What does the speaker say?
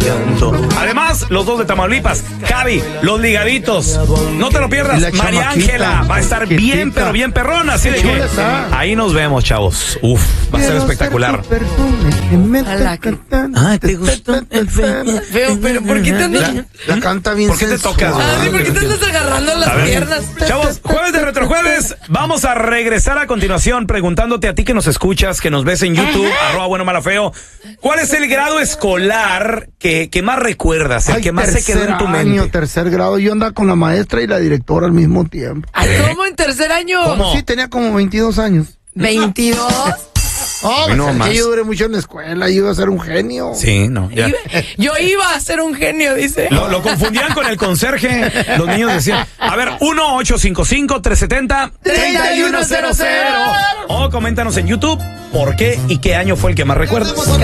llanto. Además, los dos de Tamaulipas, Javi, los ligaditos. No te lo pierdas. María Ángela va a estar bien, pero bien perrona. Así de que ahí nos vemos, chavos. Uf, va a ser espectacular. Ay, ¿te gustó? Feo, pero ¿por qué te andas? La canta bien. ¿Por qué te tocas? ¿Por qué te andas agarrando las piernas? Chavos, jueves de Retrojueves. Vamos a regresar a continuación preguntándote a ti que nos escuchas, que nos ves en YouTube, @buenomalafeo. ¿Cuál es el grado escolar que más recuerdas, el que más se quedó en tu mente? Tercer grado. Yo andaba con la maestra y la directora al mismo tiempo. Ay, ¿cómo en tercer año? ¿Cómo? Sí, tenía como 22 años. ¿22? Oh, Bueno, pues, más. yo duré mucho en la escuela, yo iba a ser un genio. Sí, no, ya. Yo iba a ser un genio, dice. Lo confundían con el conserje. Los niños decían, a ver, 1-855-370-3100. O coméntanos en YouTube por qué y qué año fue el que más recuerdas.